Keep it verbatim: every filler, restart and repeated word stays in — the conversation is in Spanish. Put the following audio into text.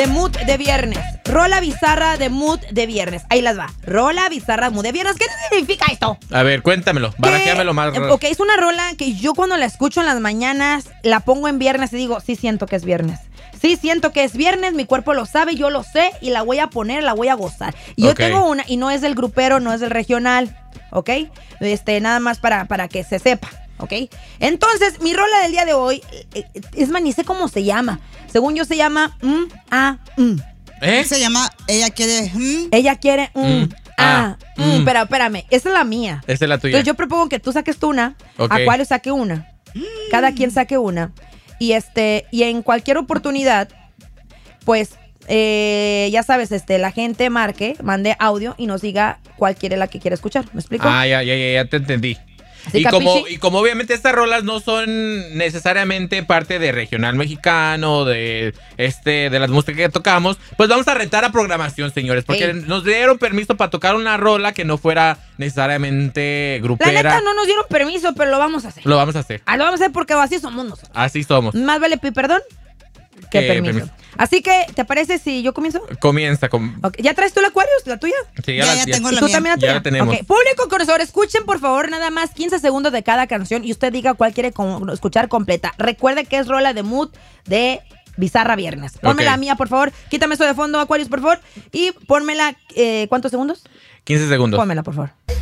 de mood de viernes. Rola bizarra de mood de viernes. Ahí las va. Rola bizarra mood de viernes. ¿Qué significa esto? A ver, cuéntamelo. Barajeamelo más. Ok, es una rola que yo cuando la escucho en las mañanas, la pongo en viernes y digo, sí siento que es viernes. Sí siento que es viernes, mi cuerpo lo sabe, yo lo sé y la voy a poner, la voy a gozar. Y yo Ok. tengo una, y no es del grupero, no es del regional, ¿ok? Este, nada más para, para que se sepa. ¿Ok? Entonces, mi rola del día de hoy, eh, es más, ni sé cómo se llama. Según yo se llama mm, ah, mm. ¿Eh? Se llama Ella quiere. mm. Ella quiere mm, Mm, ah, ah, mm. mm. Pero espérame, esa es la mía. Esa es la tuya. Entonces yo propongo que tú saques tú una, Ok. Acuario saque una, cada quien saque una. Y este, y en cualquier oportunidad, pues, eh, ya sabes, este, la gente marque, mande audio y nos diga cuál quiere la que quiere escuchar. ¿Me explico? Ah, ya, ya, ya, ya te entendí. ¿Sí, Y como, capichi? y como obviamente estas rolas no son necesariamente parte de regional mexicano, de este, de las músicas que tocamos, pues vamos a retar a programación, señores, porque Ey. nos dieron permiso para tocar una rola que no fuera necesariamente La grupera. neta no nos dieron permiso, pero lo vamos a hacer. Lo vamos a hacer. Ah, lo vamos a hacer porque así somos nosotros. Así somos. Más vale pedir perdón que Que permiso. permiso. Así que, ¿te parece si yo comienzo? Comienza con. Ok, ¿ya traes tú la Aquarius, la tuya? Sí, Ya, ya tengo ¿Y la tú mía. también la Ya tuya? la tenemos. Ok, público conocedor, escuchen por favor nada más quince segundos de cada canción y usted diga cuál quiere con- escuchar completa. Recuerde que es rola de mood de Bizarra Viernes. Ponme Ok. la mía, por favor. Quítame eso de fondo, Aquarius, por favor. Y pónmela, eh, ¿cuántos segundos? quince segundos. Pónmela, por favor.